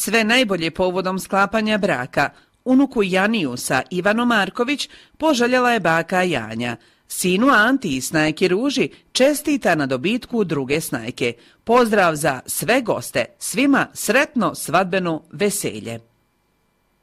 Sve najbolje povodom sklapanja braka. Unuku Janiju sa Ivanom Marković poželjela je baka Janja. Sinu Anti i snajki Ruži čestita na dobitku druge snajke. Pozdrav za sve goste, svima sretno svadbeno veselje.